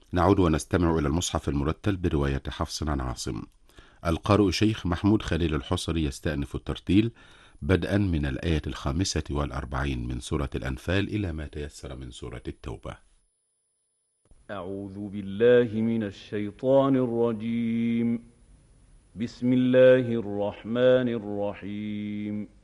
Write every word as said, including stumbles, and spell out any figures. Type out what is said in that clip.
نعود ونستمع إلى المصحف المرتل برواية حفص عن عاصم. القارئ شيخ محمود خليل الحصري يستأنف الترتيل بدءا من الآية الخامسة والأربعين من سورة الأنفال إلى ما تيسر من سورة التوبة. أعوذ بالله من الشيطان الرجيم. بسم الله الرحمن الرحيم.